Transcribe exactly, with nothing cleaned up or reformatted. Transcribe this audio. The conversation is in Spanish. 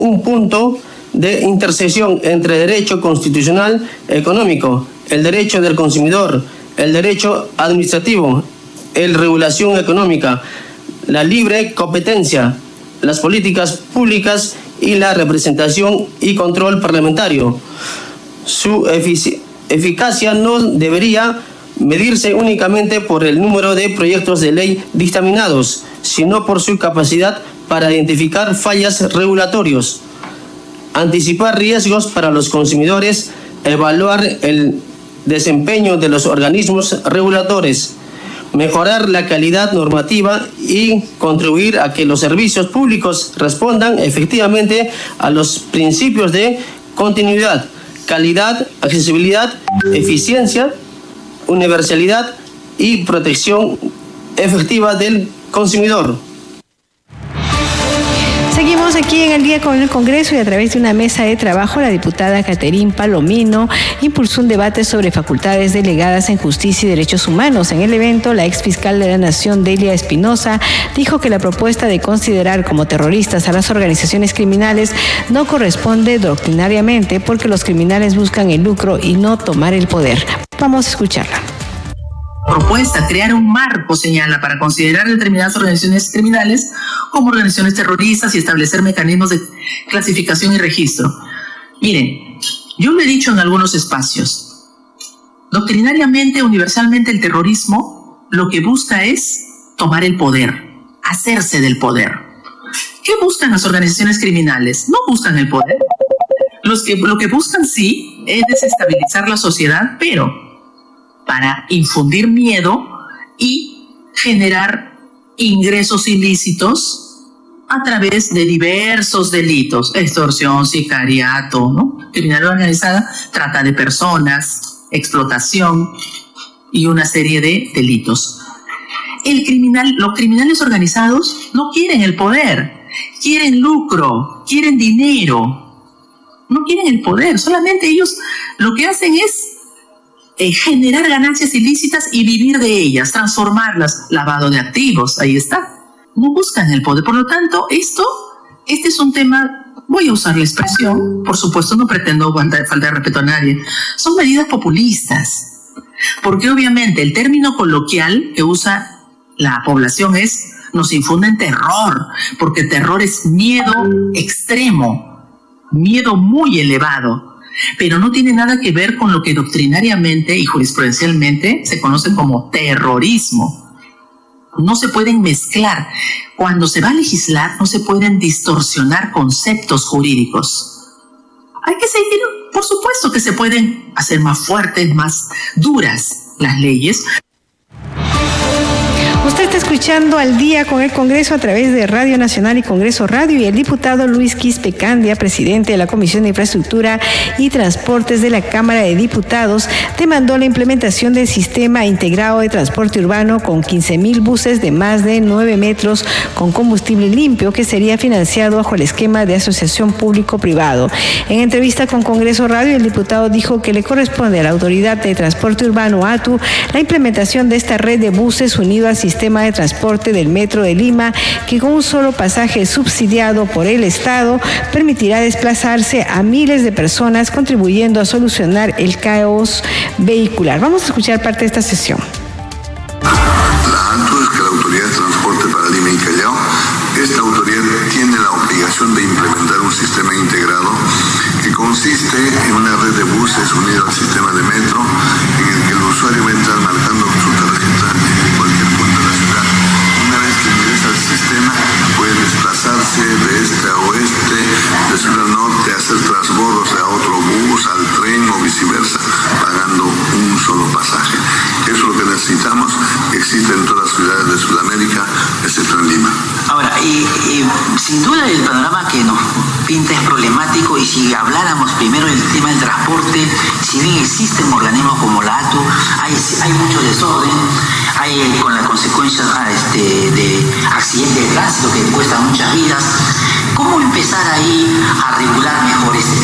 un punto de intersección entre derecho constitucional económico, el derecho del consumidor, el derecho administrativo, la regulación económica, la libre competencia, las políticas públicas y la representación y control parlamentario. Su efic- eficacia no debería medirse únicamente por el número de proyectos de ley dictaminados, sino por su capacidad para identificar fallas regulatorios, anticipar riesgos para los consumidores, evaluar el desempeño de los organismos reguladores, mejorar la calidad normativa y contribuir a que los servicios públicos respondan efectivamente a los principios de continuidad, calidad, accesibilidad, eficiencia, universalidad y protección efectiva del consumidor. Seguimos aquí en El Día con el Congreso y a través de una mesa de trabajo la diputada Caterín Palomino impulsó un debate sobre facultades delegadas en justicia y derechos humanos. En el evento, la ex fiscal de la Nación, Delia Espinosa, dijo que la propuesta de considerar como terroristas a las organizaciones criminales no corresponde doctrinariamente porque los criminales buscan el lucro y no tomar el poder. Vamos a escucharla. Propuesta, crear un marco, señala, para considerar determinadas organizaciones criminales como organizaciones terroristas y establecer mecanismos de clasificación y registro. Miren, yo lo he dicho en algunos espacios. Doctrinariamente, universalmente, el terrorismo lo que busca es tomar el poder, hacerse del poder. ¿Qué buscan las organizaciones criminales? No buscan el poder. Los que, lo que buscan, sí, es desestabilizar la sociedad, pero para infundir miedo y generar ingresos ilícitos a través de diversos delitos, extorsión, sicariato, ¿no? Criminalidad organizada, trata de personas, explotación y una serie de delitos. El criminal, los criminales organizados no quieren el poder, quieren lucro, quieren dinero, no quieren el poder, solamente ellos lo que hacen es Eh, generar ganancias ilícitas y vivir de ellas, transformarlas, lavado de activos, ahí está. No buscan el poder. Por lo tanto, esto, este es un tema, voy a usar la expresión, por supuesto no pretendo faltar de respeto a nadie, son medidas populistas, porque obviamente el término coloquial que usa la población es, nos infunden terror, porque terror es miedo extremo, miedo muy elevado. Pero no tiene nada que ver con lo que doctrinariamente y jurisprudencialmente se conoce como terrorismo. No se pueden mezclar. Cuando se va a legislar, no se pueden distorsionar conceptos jurídicos. Hay que seguir, por supuesto que se pueden hacer más fuertes, más duras las leyes. Usted está escuchando Al Día con el Congreso a través de Radio Nacional y Congreso Radio, y el diputado Luis Quispe Candia, presidente de la Comisión de Infraestructura y Transportes de la Cámara de Diputados, demandó la implementación del sistema integrado de transporte urbano con quince mil buses de más de nueve metros con combustible limpio, que sería financiado bajo el esquema de asociación público-privado. En entrevista con Congreso Radio, el diputado dijo que le corresponde a la Autoridad de Transporte Urbano, A T U, la implementación de esta red de buses unido al sistema sistema de transporte del Metro de Lima, que con un solo pasaje subsidiado por el Estado permitirá desplazarse a miles de personas, contribuyendo a solucionar el caos vehicular. Vamos a escuchar parte de esta sesión. La A T U, es que la Autoridad de Transporte para Lima y Callao, esta autoridad tiene la obligación de implementar un sistema integrado que consiste en una red de buses unida al sistema de metro, en el que el usuario va a entrar marcando su tarjeta en cualquier punto de la ciudad. Una vez que ingresa al sistema, puede desplazarse de este a oeste, de sur a norte, hacer transbordos a otro bus, al tren o viceversa, pagando un solo pasaje. Eso es lo que necesitamos, que existe en todas las ciudades de Sudamérica, excepto en Lima. Ahora, y, y, sin duda el panorama que nos pinta es problemático, y si habláramos primero del tema del transporte, si bien existen organismos como la A T U, hay, hay mucho desorden, hay con las consecuencias este, de accidentes de tránsito que cuestan muchas vidas. ¿Cómo empezar ahí a regular mejor este